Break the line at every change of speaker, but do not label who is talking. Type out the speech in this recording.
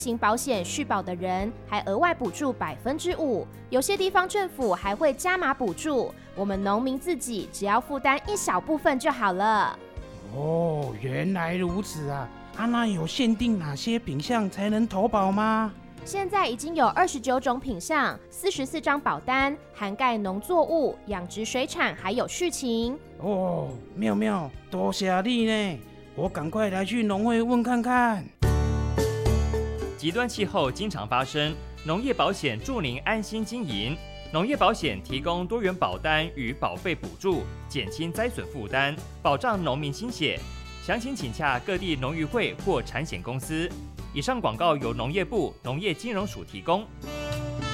型保险续保的人还额外补助5%，有些地方政府还会加码补助，我们农民自己只要负担一小部分就好了。
哦，原来如此啊！那有限定哪些品项才能投保吗？
现在已经有29种品项，44张保单，涵盖农作物、养殖水产还有畜禽。
哦，妙，多谢你呢！我赶快来去农会问看看。
极端气候经常发生，农业保险助您安心经营。农业保险提供多元保单与保费补助，减轻灾损负担，保障农民心血。详情请洽各地农渔会或产险公司。以上广告由农业部农业金融署提供。